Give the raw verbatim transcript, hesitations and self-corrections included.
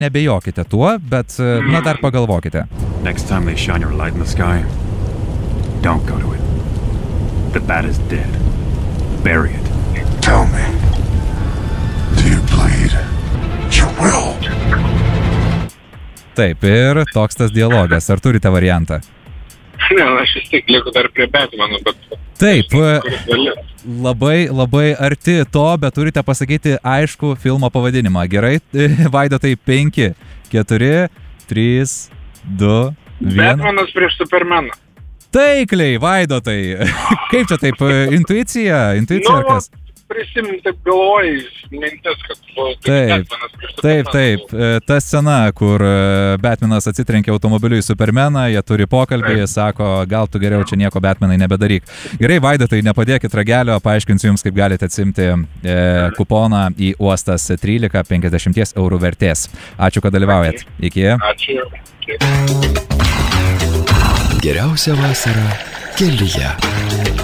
nebejokite tuo, bet, na, dar pagalvokite. Next time they shine your light in the sky, don't go to it. The bat is dead. Bury it. Tell me, do you bleed? You will. Taip, ir toks tas dialogas. Ar turite variantą? Ne, aš vis tiek lieku dar prie Batmano, bet... Taip, labai, labai arti to, bet turite pasakyti aišku filmo pavadinimą. Gerai, Vaidotai, penki, keturi, trys, du, vienas. Batmanas prieš Supermaną. Taikliai, Vaidotai. Kaip čia taip, intuicija? Intuicija ar kas? Prisimint taip galvoj, mintis, kad taip, Batmanas prieš taip, taip. Ta scena, kur Batmanas atsitrenkia automobiliu į Supermaną, jie turi pokalbį, jie sako, gal tu geriau čia nieko Batmanai nebedaryk. Gerai, Vaidotai, nepadėkit ragelio, paaiškinsiu jums, kaip galite atsimti e, kuponą į Uostas trylika penkiasdešimt eurų vertės. Ačiū, kad dalyvaujat. Iki. Ačiū. Geriausia vasara kelyje.